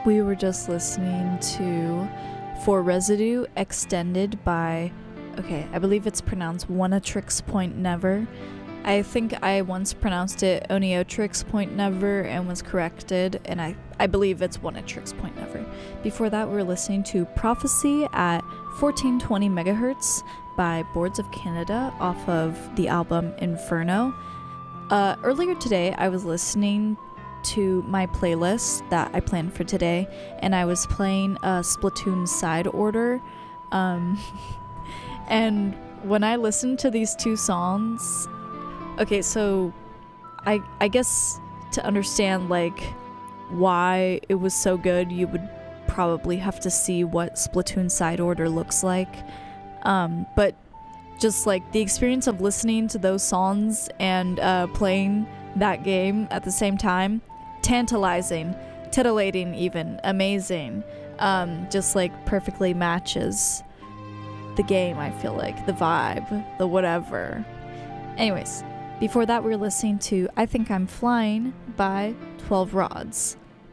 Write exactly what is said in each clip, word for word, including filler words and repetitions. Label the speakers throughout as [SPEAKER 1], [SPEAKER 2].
[SPEAKER 1] We were just listening to For Residue Extended by, okay, I believe it's pronounced Oneotrix Point Never. I think I once pronounced it Oneotrix Point Never and was corrected, and I, I believe it's Oneotrix Point Never. Before that, we were listening to Prophecy at fourteen twenty megahertz by Boards of Canada off of the album Inferno. Uh, earlier today, I was listening to my playlist that I planned for today, and I was playing a Splatoon side order. Um, and when I listened to these two songs, okay, so I I guess to understand like why it was so good, you would probably have to see what Splatoon side order looks like. Um, but just like the experience of listening to those songs and uh, playing that game at the same time, tantalizing, titillating even, amazing, um, just like perfectly matches the game, I feel like, the vibe, the whatever. Anyways, before that we were listening to I Think I'm Flying by twelve Rods.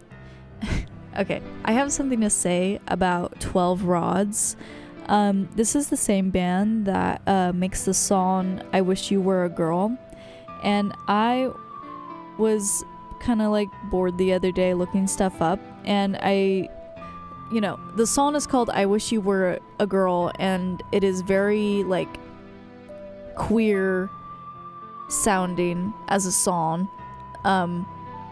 [SPEAKER 1] Okay, I have something to say about twelve Rods. Um, this is the same band that uh, makes the song I Wish You Were a Girl, and I was kind of like bored the other day looking stuff up, and I, you know, the song is called I Wish You Were a Girl, and it is very like queer sounding as a song. Um,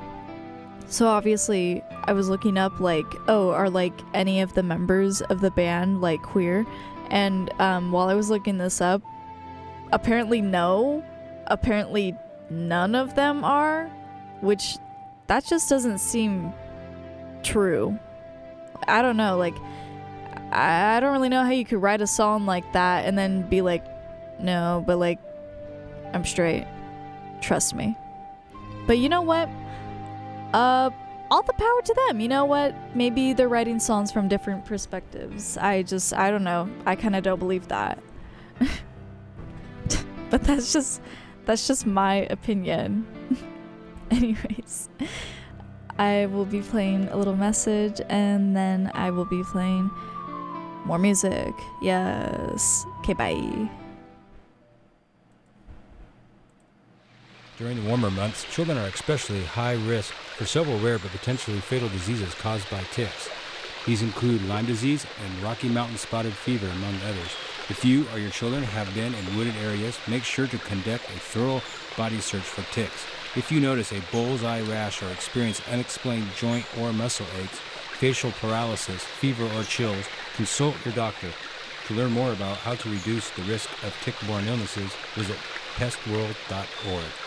[SPEAKER 1] so obviously I was looking up like, oh, are like any of the members of the band like queer? And um, while I was looking this up, apparently no, apparently none of them are, which that just doesn't seem true. I don't know, like I, I don't really know how you could write a song like that and then be like, no, but like I'm straight, trust me. But you know what, uh all the power to them. You know what, maybe they're writing songs from different perspectives. I just I don't know, I kind of don't believe that. But that's just that's just my opinion. Anyways, I will be playing a little message, and then I will be playing more music. Yes. Okay, bye.
[SPEAKER 2] During the warmer months, children are especially high risk for several rare but potentially fatal diseases caused by ticks. These include Lyme disease and Rocky Mountain spotted fever, among others. If you or your children have been in wooded areas, make sure to conduct a thorough body search for ticks. If you notice a bullseye rash or experience unexplained joint or muscle aches, facial paralysis, fever, or chills, consult your doctor. To learn more about how to reduce the risk of tick-borne illnesses, visit pest world dot org.